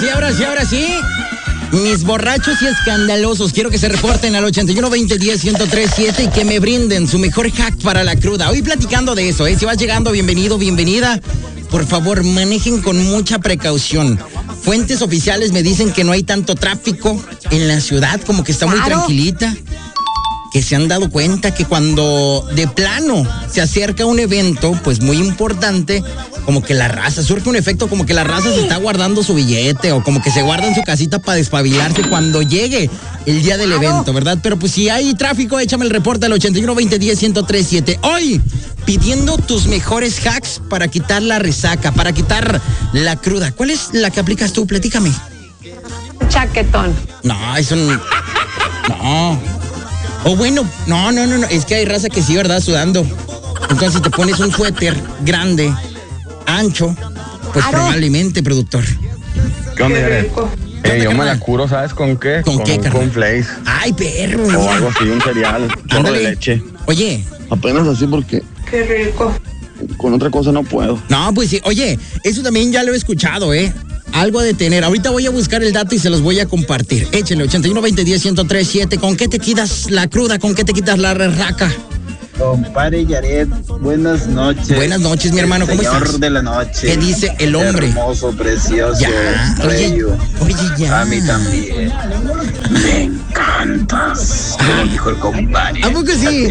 ahora sí. Mis borrachos y escandalosos, quiero que se reporten al 8120101037 y que me brinden su mejor hack para la cruda. Hoy platicando de eso, si vas llegando, bienvenido, bienvenida. Por favor, manejen con mucha precaución. Fuentes oficiales me dicen que no hay tanto tráfico en la ciudad, como que está muy tranquilita. Que se han dado cuenta que cuando de plano se acerca un evento, pues muy importante, como que la raza, surge un efecto como que la raza se está guardando su billete o como que se guarda en su casita para despabilarse cuando llegue el día del evento, ¿verdad? Pero pues si hay tráfico, échame el reporte al 8120101037. Hoy, pidiendo tus mejores hacks para quitar la resaca, para quitar la cruda. ¿Cuál es la que aplicas tú? Platícame. Chaquetón. No, eso no. No. O bueno, no, es que hay raza que sí, ¿verdad? Sudando. Entonces, si te pones un suéter grande, ancho, pues probablemente, productor. ¿Qué onda, Jared? Yo me la curo, ¿sabes con qué? ¿Con qué, carnal? Con flakes. Ay, perro. O algo así, un cereal, chorro de leche. Oye. Apenas así porque... Qué rico. Con otra cosa no puedo. No, pues sí. Oye, eso también ya lo he escuchado, Algo de tener. Ahorita voy a buscar el dato y se los voy a compartir. Échenle 8120101037. ¿Con qué te quitas la cruda? ¿Con qué te quitas la resaca? Compadre Yaret, buenas noches. Buenas noches, mi hermano, ¿cómo estás? Señor de la noche. ¿Qué dice el hombre? Hermoso, precioso, ya. bello. Oye, ya. A mí también. Me encantas. Como dijo el compadre. ¿A poco sí?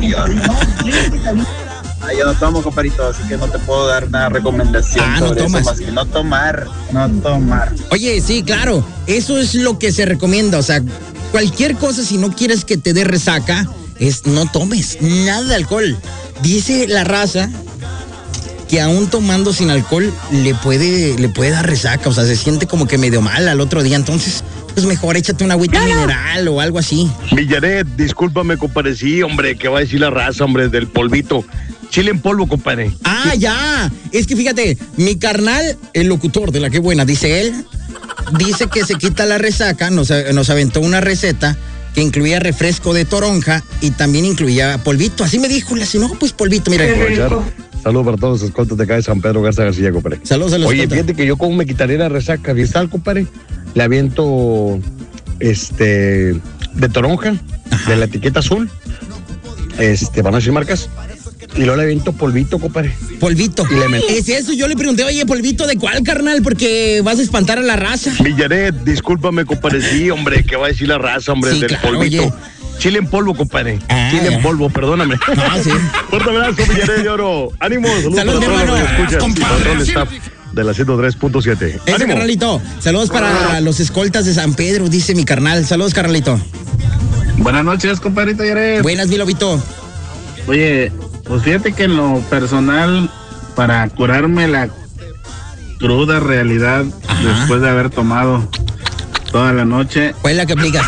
Yo no tomo, compadrito, así que no te puedo dar una recomendación sobre no tomas. eso, más que no tomar. Oye, sí, claro, eso es lo que se recomienda, o sea, cualquier cosa, si no quieres que te dé resaca, no tomes nada de alcohol. Dice la raza que aún tomando sin alcohol le puede dar resaca, o sea, se siente como que medio mal al otro día, entonces... pues mejor échate una agüita mineral o algo así. Villaret, discúlpame, compadre, sí, hombre, ¿qué va a decir la raza, hombre, del polvito? Chile en polvo, compadre. Ah, ya. Es que fíjate, mi carnal, el locutor de La Qué Buena, dice él, dice que se quita la resaca, nos aventó una receta que incluía refresco de toronja y también incluía polvito. Así me dijo, no, pues polvito, mira. Saludos para todos los escoltas de acá de San Pedro Garza García, compadre. Saludos a los Oye, escoltas. fíjate que yo como me quitaría la resaca, ¿viste, compadre? Le aviento, de toronja, de la etiqueta azul, van a decir marcas, y luego le aviento polvito, compadre. Polvito. Es eso, yo le pregunté, oye, ¿polvito de cuál, carnal? Porque vas a espantar a la raza. Villaret, discúlpame, compadre, sí, hombre, ¿qué va a decir la raza, hombre, sí, del claro, polvito? Oye. Chile en polvo, compadre. Chile en polvo, perdóname. No, sí. Fuerte abrazo, Villaret de Oro. ¡Ánimo! Saludos, mi hermano. Control staff de la 103.7. Ese carnalito. Saludos para los escoltas de San Pedro, dice mi carnal. Saludos, carnalito. Buenas noches, compadrito Yaret. Buenas, mi lobito. Oye, pues fíjate que en lo personal, para curarme la cruda realidad, después de haber tomado toda la noche. ¿Cuál es la que aplicas?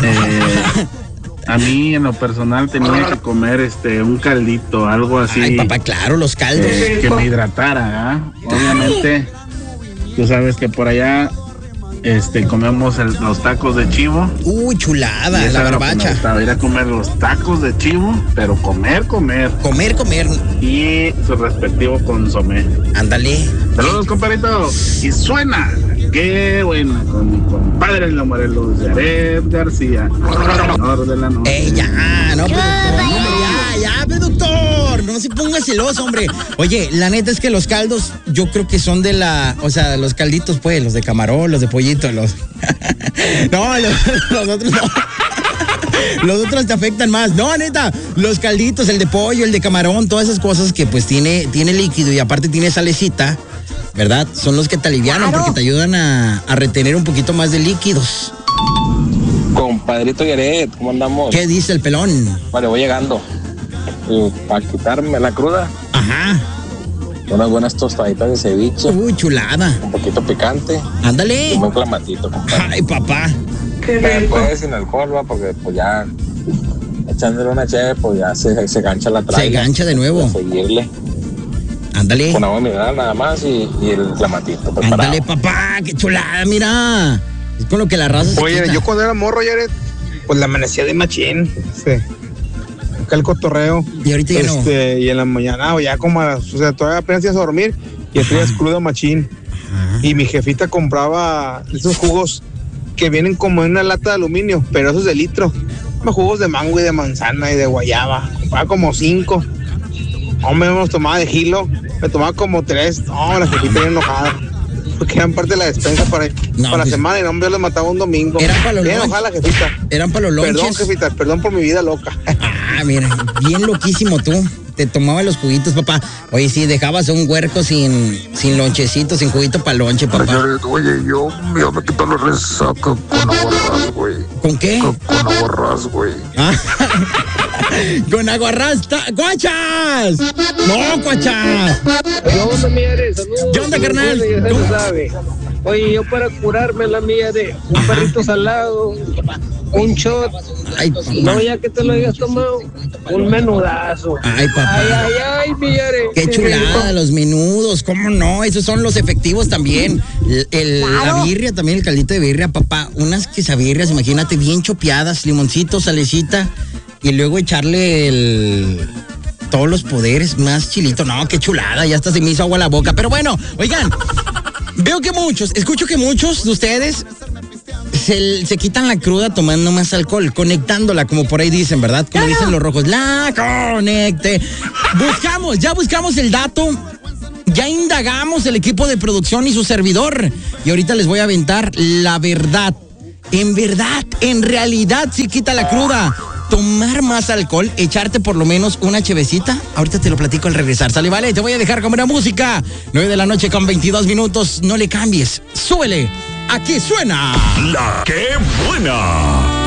A mí, en lo personal, tenía que comer un caldito, algo así. Ay, papá, claro, los caldos. Que me hidratara, Obviamente, tú sabes que por allá comemos los tacos de chivo. Uy, chulada, la barbacha. Me ir a comer los tacos de chivo, pero comer. Comer. Y su respectivo consomé. Ándale. Saludos, compadrito. Y suena. Qué buena, con mi compadre la Morelos, Yaret García. De la noche. Ya, no, productor. No se ponga celoso, hombre. Oye, la neta es que los caldos, yo creo que son los calditos, pues, los de camarón, los de pollito, los otros no. Los otros te afectan más. No, neta, los calditos, el de pollo, el de camarón, todas esas cosas que pues tiene líquido y aparte tiene salecita, ¿verdad? Son los que te alivianan porque te ayudan a retener un poquito más de líquidos. Compadrito Yaret, ¿cómo andamos? ¿Qué dice el pelón? Vale, voy llegando. Para quitarme la cruda. Ajá. Unas buenas tostaditas de ceviche. Uy, chulada. Un poquito picante. Ándale. Y un clamatito, compadre. Ay, papá. Pues sin alcohol, va, porque pues ya echándole una cheve, pues ya se gancha la traiga. Se gancha de nuevo. Seguirle. Ándale. Con agua mineral nada más y el clamatito preparado. Ándale, papá, qué chulada, mira. Es con lo que la raza se Oye, quita. yo cuando era morro, Yaret, pues la amanecía de machín. Acá el cotorreo. Y ahorita ya no. Y en la mañana, o ya como todavía apenas ibas a dormir y traías crudo machín. Ajá. Y mi jefita compraba esos jugos que vienen como en una lata de aluminio, pero esos de litro. Jugos de mango y de manzana y de guayaba. Compraba como 5. Hombre, me los tomaba de Gilo. Me tomaba como 3. No, la jefita bien enojada. Porque eran parte de la despensa para la semana y no, yo los mataba un domingo. Eran para los bien enojada la jefita. Eran para los lonches. Perdón, jefita, perdón por mi vida loca. Ah, mira, bien loquísimo tú. Te tomaba los juguitos, papá. Oye, sí, dejabas un huerco sin lonchecito, sin juguito para lonche, papá. Oye, yo me quito la resaca con aguarrás, güey. ¿Con qué? Con aguarrás, güey. Con aguarrás. ¡Guachas! ¡No, guachas! ¿Qué onda, mi Are? Saludos. ¿Qué onda, carnal? Ya se sabe. Oye, yo para curarme la mía de un perrito salado, un shot. Ay, papá. No, ya que te lo hayas tomado, un menudazo. Ay, papá. Ay, mi Are. Qué chulada, los menudos, ¿cómo no? Esos son los efectivos también. La birria también, el caldito de birria, papá. Unas quesabirrias, imagínate, bien chopeadas, limoncito, salecita, y luego echarle todos los poderes, más chilito. No, qué chulada, ya hasta se me hizo agua la boca. Pero bueno, oigan, escucho que muchos de ustedes se quitan la cruda tomando más alcohol, conectándola, como por ahí dicen, ¿verdad? Como dicen los rojos, la conecte. Ya buscamos el dato, ya indagamos el equipo de producción y su servidor, y ahorita les voy a aventar la verdad. En realidad sí quita la cruda. Tomar más alcohol, echarte por lo menos una chevecita. Ahorita te lo platico al regresar. Sale, vale, te voy a dejar con buena música. 9 de la noche con 22 minutos. No le cambies. Súbele. Aquí suena La que buena.